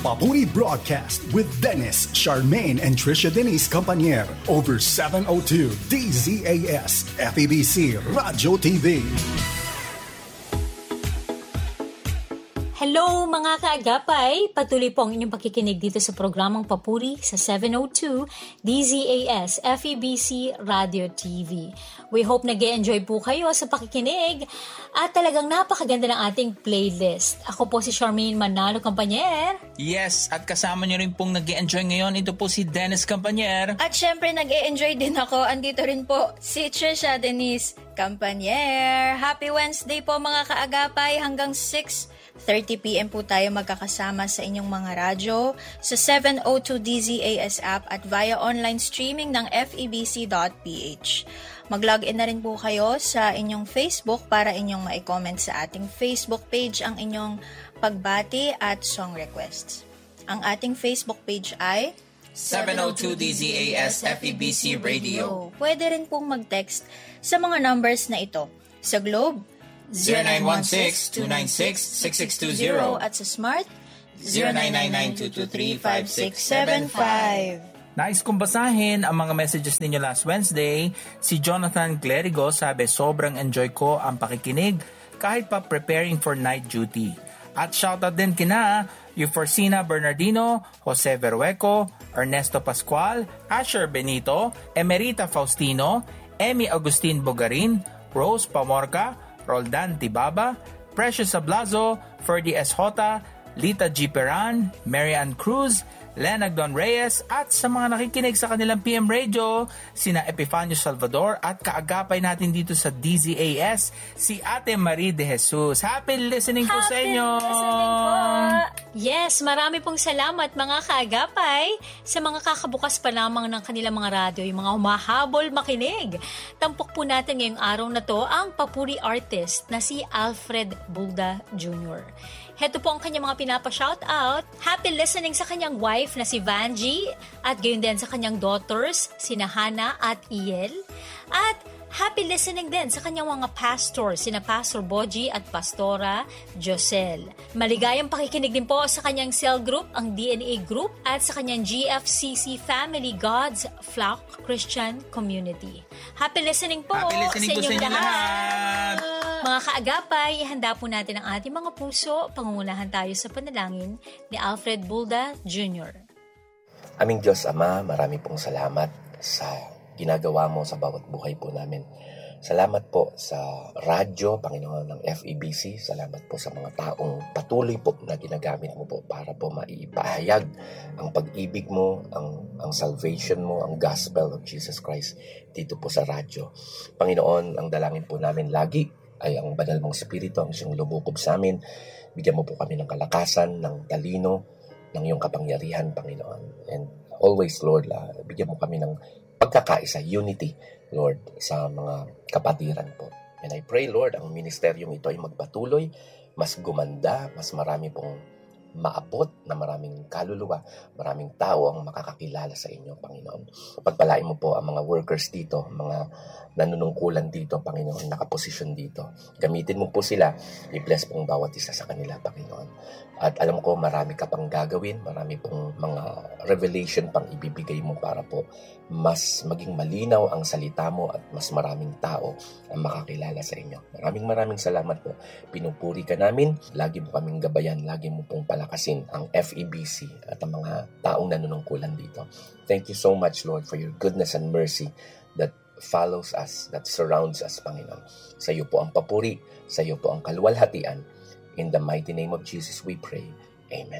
Papuri Broadcast with Dennis, Charmaine, and Trisha Denise Campanier over 702 DZAS FEBC Radio TV. Hello mga kaagapay! Patuloy po ang inyong pakikinig dito sa programang Papuri sa 702 DZAS FEBC Radio TV. We hope nag-e-enjoy po kayo sa pakikinig at talagang napakaganda ng ating playlist. Ako po si Charmaine Manalo Campanier. Yes, at kasama niyo rin pong nag-e-enjoy ngayon. Ito po si Dennis Campanier. At syempre nag-e-enjoy din ako. Andito rin po si Trisha Denise Campanier. Happy Wednesday po mga kaagapay. Hanggang 6:30 p.m. po tayo magkakasama sa inyong mga radyo sa 702 DZAS app at via online streaming ng febc.ph. Mag-login na rin po kayo sa inyong Facebook para inyong ma-comment sa ating Facebook page ang inyong pagbati at song requests. Ang ating Facebook page ay 702 DZAS FEBC Radio. Pwede rin pong mag-text sa mga numbers na ito. Sa Globe, 0916-296-6620 at sa Smart, 0999-223-5675. Nais kong basahin ang mga messages ninyo last Wednesday. Si Jonathan Clerigo sabi, sobrang enjoy ko ang pakikinig kahit pa preparing for night duty. At shoutout din kina Euforcina Bernardino, Jose Verueco, Ernesto Pascual, Asher Benito, Emerita Faustino, Emmy Agustin Bogarin, Rose Pamorca, Roldan Tibaba, Precious Ablazo, Ferdy S. Hota, Lita G. Peran, Marian Cruz, Lenag Don Reyes, at sa mga nakikinig sa kanilang PM Radio, sina Epifanio Salvador at kaagapay natin dito sa DZAS, si Ate Marie de Jesus. Happy listening po sa inyo! Yes, marami pong salamat mga kaagapay sa mga kakabukas pa lamang ng kanilang mga radyo, yung mga humahabol makinig. Tampok po natin ngayong araw na to ang papuri artist na si Alfred Bulda Jr. Heto po ang kanyang mga pinapa-shoutout. Happy listening sa kanyang wife na si Vanji at gayon din sa kanyang daughters, sina Hana at Iel. At happy listening din sa kanyang mga pastors, sina Pastor Boji at Pastora Josel. Maligayang pakikinig din po sa kanyang cell group, ang DNA group, at sa kanyang GFCC Family God's Flock Christian Community. Happy listening po, sa inyong lahat! Mga kaagapay, ihanda po natin ang ating mga puso. Pangungunahan tayo sa panalangin ni Alfred Bulda Jr. Aming Diyos Ama, marami pong salamat sa ginagawa mo sa bawat buhay po namin. Salamat po sa radyo, Panginoon ng FEBC. Salamat po sa mga taong patuloy po na ginagamit mo po para po maipahayag ang pag-ibig mo, ang salvation mo, ang gospel of Jesus Christ dito po sa radyo. Panginoon, ang dalangin po namin lagi ay ang banal mong spirito ang siyang lumukob sa amin. Bigyan mo po kami ng kalakasan, ng talino, ng iyong kapangyarihan, Panginoon. And always, Lord, bigyan mo kami ng pagkakaisa, unity, Lord, sa mga kapatiran po. And I pray, Lord, ang ministeryong ito ay magpatuloy, mas gumanda, mas marami pong maabot na maraming kaluluwa, maraming tao ang makakakilala sa inyo, Panginoon. Pagpalain mo po ang mga workers dito, mga nanunungkulan dito, Panginoon, nakaposisyon dito. Gamitin mo po sila, i-bless pong bawat isa sa kanila, Panginoon. At alam ko, marami ka pang gagawin, marami pong mga revelation pang ibibigay mo para po mas maging malinaw ang salita mo at mas maraming tao ang makakilala sa inyo. Maraming salamat po. Pinupuri ka namin, lagi mo kaming gabayan, lagi mo pong palakasin ang FEBC at ang mga taong nanunungkulan dito. Thank you so much, Lord, for your goodness and mercy that follows us, that surrounds us, Panginoon. Sa iyo po ang papuri, sa iyo po ang kaluwalhatian. In the mighty name of Jesus we pray. Amen.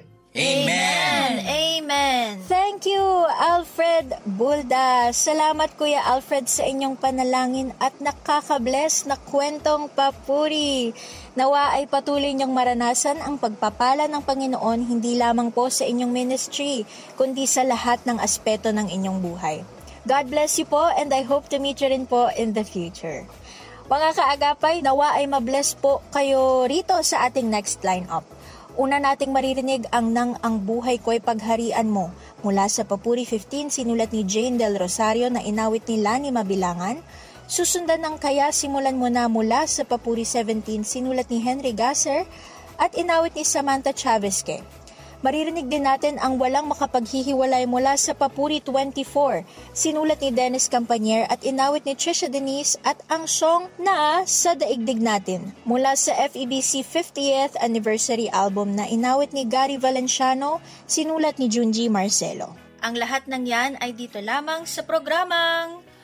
Amen! Amen! Thank you, Alfred Bulda. Salamat, Kuya Alfred, sa inyong panalangin at nakaka-bless na kwentong papuri. Nawa ay patuloy niyong maranasan ang pagpapala ng Panginoon hindi lamang po sa inyong ministry, kundi sa lahat ng aspeto ng inyong buhay. God bless you po, and I hope to meet you rin po in the future. Mga kaagapay, nawa ay mabless po kayo rito sa ating next lineup. Una nating maririnig ang Nang ang buhay ko'y pagharian mo mula sa Papuri 15, sinulat ni Jane Del Rosario na inawit ni Lani Mabilangan. Susundan ng Kaya Simulan Mo Na mula sa Papuri 17, sinulat ni Henry Gasser at inawit ni Samantha Chavezque. Maririnig din natin ang Walang Makapaghihiwalay mula sa Papuri 24, sinulat ni Dennis Campanier at inawit ni Trisha Denise, at ang song na Sa Daigdig Natin mula sa FEBC 50th Anniversary Album na inawit ni Gary Valenciano, sinulat ni Junji Marcelo. Ang lahat ng yan ay dito lamang sa programang